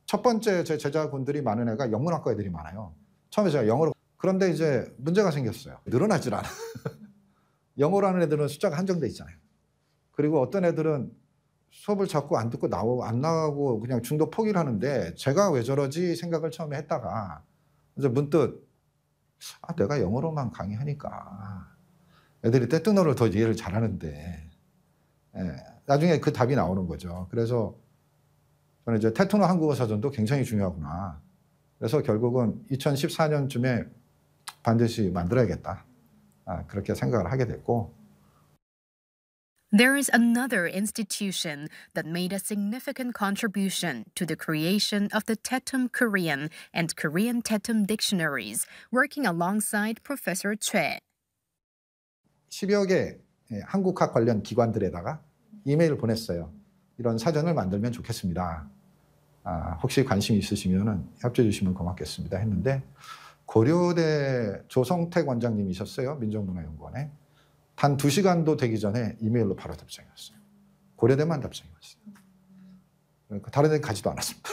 첫 번째 제 제자분들이 많은 애가 영문학과 애들이 많아요. 처음에 제가 영어로 그런데 이제 문제가 생겼어요. 늘어나질 않아. 영어로 하는 애들은 숫자가 한정돼 있잖아요. 그리고 어떤 애들은 수업을 자꾸 안 듣고 안 나가고 그냥 중도 포기를 하는데 제가 왜 저러지 생각을 처음에 했다가 이제 문득 내가 영어로만 강의하니까 애들이 떼뚱어를 더 이해를 잘하는데 나중에 그 답이 나오는 거죠. 그래서 저는 이제 테토노 한국어 사전도 굉장히 중요하구나. 그래서 결국은 2014년쯤에 반드시 만들어야겠다. 그렇게 생각을 하게 됐고. There is another institution that made a significant contribution to the creation of the Tetum Korean and Korean Tetum dictionaries, working alongside Professor Choi. 10여 개 한국학 관련 기관들에다가 이메일을 보냈어요. 이런 사전을 만들면 좋겠습니다. 혹시 관심 있으시면 협조해 주시면 고맙겠습니다 했는데 고려대 조성택 원장님이셨어요. 민족문화연구원에. 단 2시간도 되기 전에 이메일로 바로 답장이 왔어요. 고려대만 답장이 왔어요. 다른 데 가지도 않았습니다.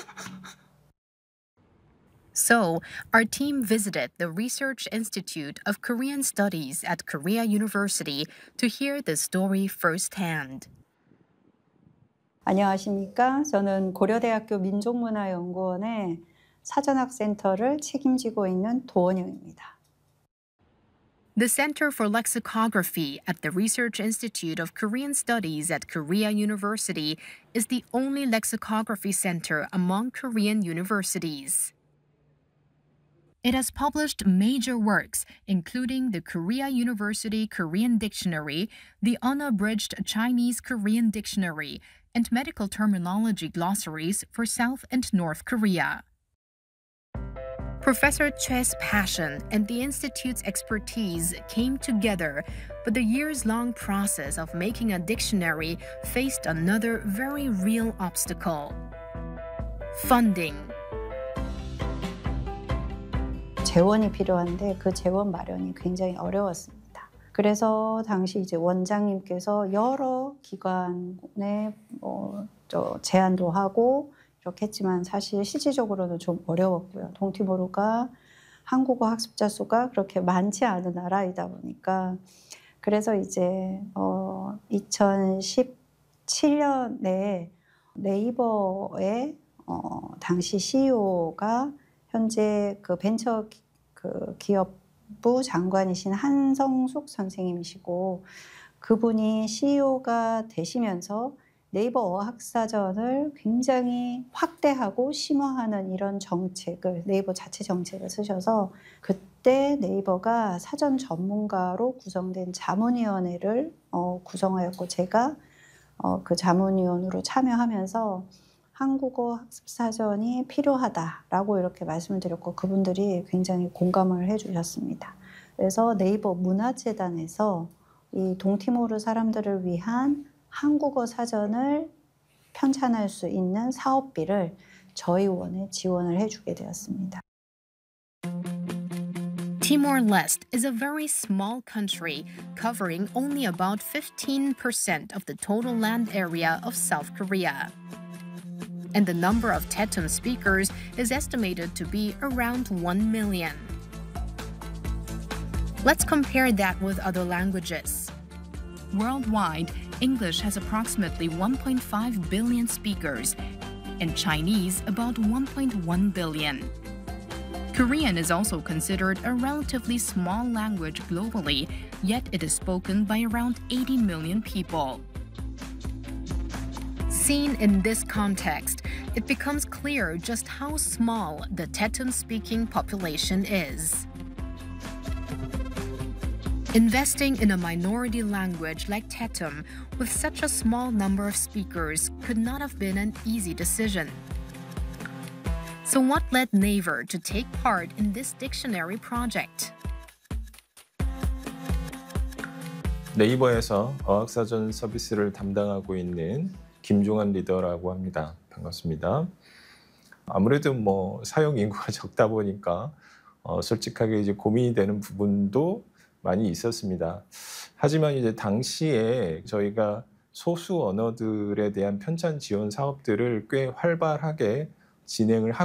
So, our team visited the Research Institute of Korean Studies at Korea University to hear the story firsthand. 안녕하십니까. 저는 고려대학교 민족문화연구원의 사전학센터를 책임지고 있는 도원영입니다. The Center for Lexicography at the Research Institute of Korean Studies at Korea University is the only lexicography center among Korean universities. It has published major works, including the Korea University Korean Dictionary, the Unabridged Chinese Korean Dictionary, and medical terminology glossaries for South and North Korea. Professor Choi's passion and the Institute's expertise came together, but the years-long process of making a dictionary faced another very real obstacle: funding. 재원이 필요한데 그 재원 마련이 굉장히 어려웠습니다. 그래서 당시 이제 원장님께서 여러 기관에 제안도 하고 이렇게 했지만 사실 실질적으로는 좀 어려웠고요. 동티모르가 한국어 학습자 수가 그렇게 많지 않은 나라이다 보니까 그래서 이제 2017년에 네이버의 당시 CEO가 현재 그 벤처 기업부 장관이신 한성숙 선생님이시고 그분이 CEO가 되시면서 네이버 어학사전을 굉장히 확대하고 심화하는 이런 정책을 네이버 자체 정책을 쓰셔서 그때 네이버가 사전 전문가로 구성된 자문위원회를 구성하였고 제가 그 자문위원으로 참여하면서 한국어 학습사전이 필요하다라고 이렇게 말씀을 드렸고 그분들이 굉장히 공감을 해주셨습니다. 그래서 네이버 문화재단에서 이 동티모르 사람들을 위한 한국어 사전을 편찬할 수 있는 사업비를 저희 원에 지원을 해주게 되었습니다. Timor-Leste is a very small country, covering only about 15% of the total land area of South Korea. And the number of Tetum speakers is estimated to be around 1 million. Let's compare that with other languages. Worldwide, English has approximately 1.5 billion speakers, and Chinese about 1.1 billion. Korean is also considered a relatively small language globally, yet it is spoken by around 80 million people. Seen in this context, it becomes clear just how small the Tetum-speaking population is. Investing in a minority language like Tetum with such a small number of speakers could not have been an easy decision. So what led Naver to take part in this dictionary project? 네이버에서 어학사전 서비스를 담당하고 있는 김종환 리더라고 합니다. 반갑습니다. 아무래도 사용 인구가 적다 보니까 솔직하게 이제 고민이 되는 부분도 많이 있었습니다. 하지만 이제 당시에 저희가 소수 언어들에 대한 편찬 지원 사업들을 꽤 활발하게 진행을 하고